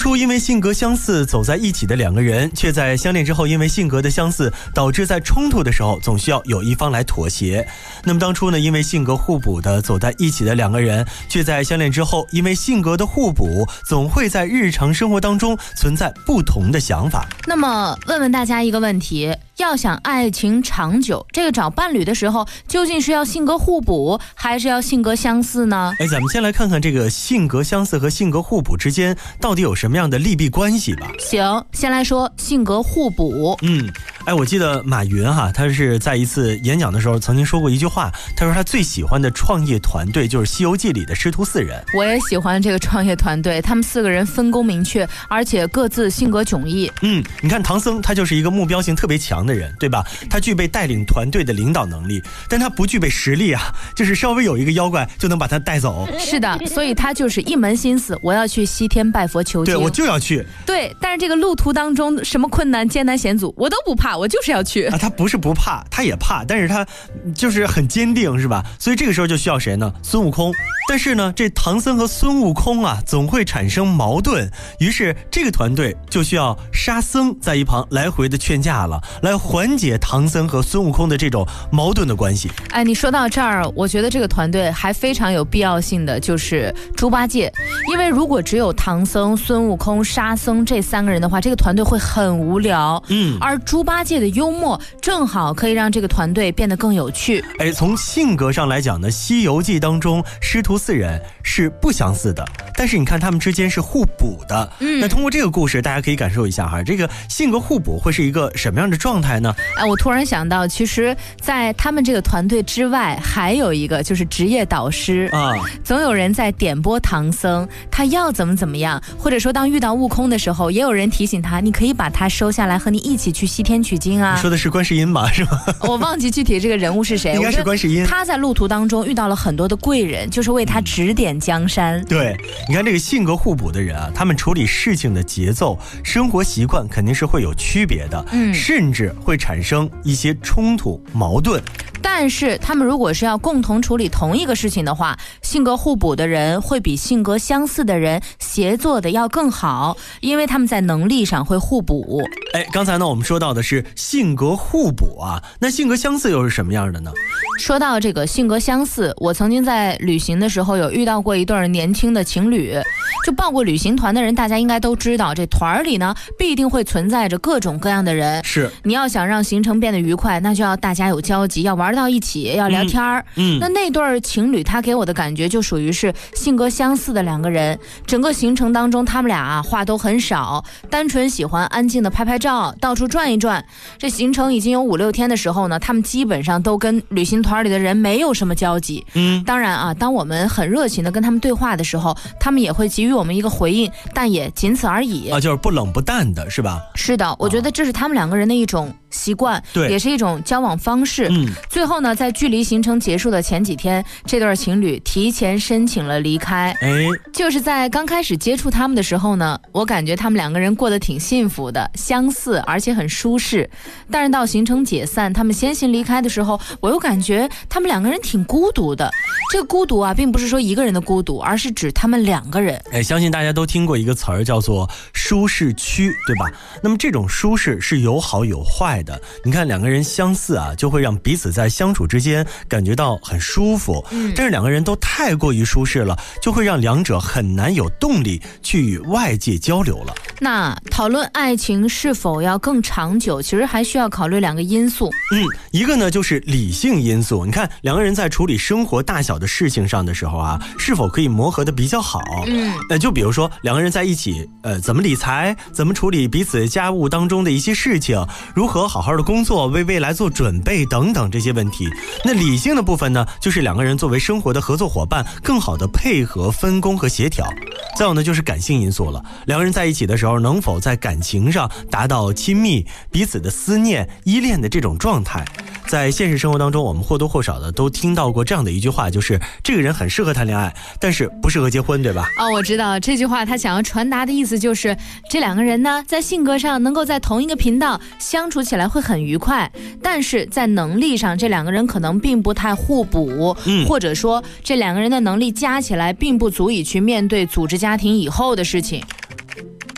初因为性格相似走在一起的两个人，却在相恋之后因为性格的相似导致在冲突的时候总需要有一方来妥协。那么当初呢，因为性格互补的走在一起的两个人，却在相恋之后因为性格的互补总会在日常生活当中存在不同的想法。 那么问问大家一个问题，要想爱情长久，这个找伴侣的时候究竟是要性格互补还是要性格相似呢？ 咱们先来看看这个性格相似和性格互补之间到底有什么样的利弊关系吧。 行，先来说性格互补。 我记得马云他是在一次演讲的时候曾经说过一句话，他说他最喜欢的创业团队就是《西游记》里的师徒4人。 我也喜欢这个创业团队，他们4个人分工明确，而且各自性格迥异。 你看唐僧他就是一个目标性特别强的人，对吧？他具备带领团队的领导能力，但他不具备实力就是稍微有一个妖怪就能把他带走。 是的，所以他就是一门心思，我要去西天拜佛求经。 对，我就要去。 对，但是这个路途当中什么困难艰难险阻我都不怕，我就是要去。 他不是不怕，他也怕，但是他就是很坚定，是吧？所以这个时候就需要谁呢？孙悟空。但是呢，这唐僧和孙悟空总会产生矛盾，于是这个团队就需要沙僧在一旁来回的劝架了，来缓解唐僧和孙悟空的这种矛盾的关系。 你说到这儿，我觉得这个团队还非常有必要性的就是猪八戒，因为如果只有唐僧、孙悟空、沙僧这3个人的话，这个团队会很无聊。而猪八戒的幽默正好可以让这个团队变得更有趣。 从性格上来讲呢，《西游记》当中师徒4人是不相似的，但是你看他们之间是互补的。那通过这个故事大家可以感受一下这个性格互补会是一个什么样的状态呢？ 我突然想到，其实在他们这个团队之外还有一个就是职业导师总有人在点拨唐僧他要怎么样，或者说当遇到悟空的时候，也有人提醒他，你可以把他收下来和你一起去西天取经啊。 你说的是观世音吧，是吗？ 我忘记具体这个人物是谁， 应该是观世音。 他在路途当中遇到了很多的贵人，就是为他指点江山。 对，你看这个性格互补的人他们处理事情的节奏、生活习惯肯定是会有区别的，甚至会产生一些冲突矛盾。 但是他们如果是要共同处理同一个事情的话，性格互补的人会比性格相似的人协作的要更好，因为他们在能力上会互补。 刚才呢我们说到的是性格互补那性格相似又是什么样的呢？ 说到这个性格相似，我曾经在旅行的时候有遇到过一对年轻的情侣。就报过旅行团的人大家应该都知道，这团里呢必定会存在着各种各样的人。 是， 你要想让行程变得愉快，那就要大家有交集，要玩到一起，要聊天。那对情侣他给我的感觉就属于是性格相似的2个人。整个行程当中他们俩话都很少，单纯喜欢安静的拍拍照，到处转一转。这行程已经有5-6天的时候呢，他们基本上都跟旅行团里的人没有什么交集。当然当我们很热情的跟他们对话的时候，他们也会给予我们一个回应，但也仅此而已就是不冷不淡的，是吧？ 是的，我觉得这是他们2个人的一种习惯，也是一种交往方式。最后呢，在距离行程结束的前几天，这对情侣提前申请了离开。就是在刚开始接触他们的时候呢，我感觉他们2个人过得挺幸福的，相似而且很舒适。但是到行程解散，他们先行离开的时候，我又感觉他们2个人挺孤独的。这个孤独并不是说一个人的孤独，而是指他们2个人。 相信大家都听过一个词儿叫做舒适区，对吧？那么这种舒适是有好有坏的。你看2个人相似就会让彼此在相处之间感觉到很舒服，但是2个人都太过于舒适了，就会让2者很难有动力去与外界交流了。 那讨论爱情是否要更长久，其实还需要考虑2个因素。 一个呢就是理性因素，你看2个人在处理生活大小的事情上的时候是否可以磨合的比较好。就比如说2个人在一起怎么理财，怎么处理彼此家务当中的一些事情，如何好好的工作，为未来做准备等等这些问题。那理性的部分呢，就是2个人作为生活的合作伙伴，更好的配合分工和协调。再有呢就是感性因素了，2个人在一起的时候能否在感情上达到亲密，彼此的思念依恋的这种状态。在现实生活当中，我们或多或少的都听到过这样的一句话，就是这个人很适合谈恋爱，但是不适合结婚，对吧？ 我知道这句话他想要传达的意思就是这2个人呢在性格上能够在同一个频道相处起来会很愉快，但是在能力上这2个人可能并不太互补，或者说这2个人的能力加起来并不足以去面对组织家庭以后的事情。